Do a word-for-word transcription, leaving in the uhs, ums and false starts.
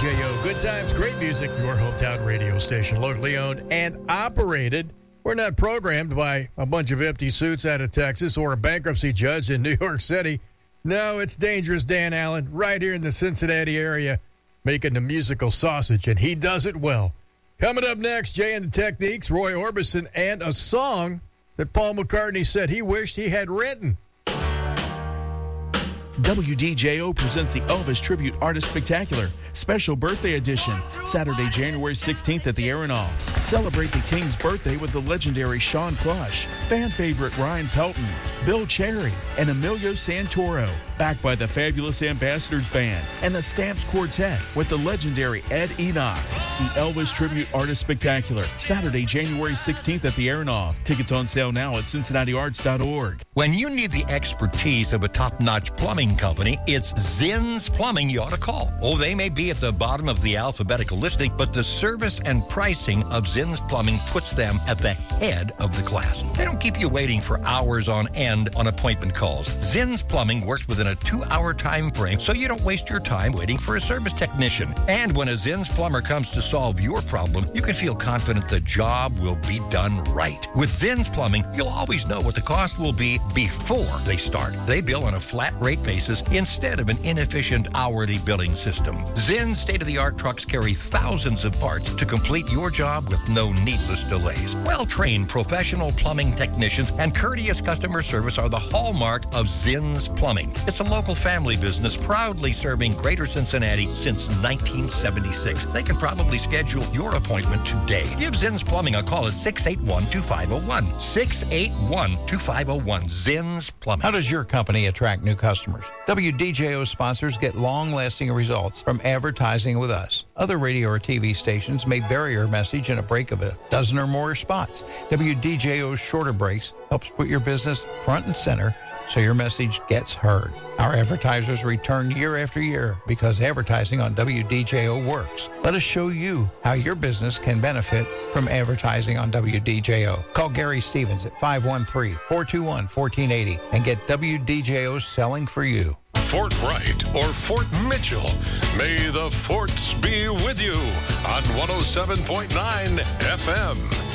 J O. Good times, great music, your hometown radio station, locally owned and operated. We're not programmed by a bunch of empty suits out of Texas or a bankruptcy judge in New York City. No, it's Dangerous Dan Allen right here in the Cincinnati area making the musical sausage, and he does it well. Coming up next, Jay and the Techniques, Roy Orbison, and a song that Paul McCartney said he wished he had written. W D J O presents the Elvis Tribute Artist Spectacular, Special Birthday Edition, Saturday, January sixteenth at the Aronoff. Celebrate the King's birthday with the legendary Sean Crush, fan favorite Ryan Pelton, Bill Cherry, and Emilio Santoro, backed by the fabulous Ambassadors Band and the Stamps Quartet with the legendary Ed Enoch. The Elvis Tribute Artist Spectacular, Saturday, January sixteenth at the Aronoff. Tickets on sale now at cincinnati arts dot org. When you need the expertise of a top-notch plumbing company, it's Zinn's Plumbing you ought to call. Oh, they may be at the bottom of the alphabetical listing, but the service and pricing of Zinn's Plumbing puts them at the head of the class. They don't keep you waiting for hours on end on appointment calls. Zinn's Plumbing works within a two-hour time frame, so you don't waste your time waiting for a service technician. And when a Zinn's plumber comes to solve your problem, you can feel confident the job will be done right. With Zinn's Plumbing, you'll always know what the cost will be before they start. They bill on a flat rate basis instead of an inefficient hourly billing system. Zinn's state-of-the-art trucks carry thousands of parts to complete your job with no needless delays. Well-trained professional plumbing technicians and courteous customer service are the hallmark of Zinn's Plumbing. It's a local family business proudly serving Greater Cincinnati since nineteen seventy-six. They can probably schedule your appointment today. Give Zinn's Plumbing a call at six eight one, two five zero one. six eight one, two five zero one. Zinn's Plumbing. How does your company attract new customers? W D J O sponsors get long-lasting results from advertising with us. Other radio or T V stations may bury your message in a break of a dozen or more spots. W D J O's shorter breaks helps put your business front and center so your message gets heard. Our advertisers return year after year because advertising on W D J O works. Let us show you how your business can benefit from advertising on W D J O. Call Gary Stevens at five one three, four two one, one four eight zero and get W D J O selling for you. Fort Wright or Fort Mitchell, may the forts be with you on one oh seven point nine F M.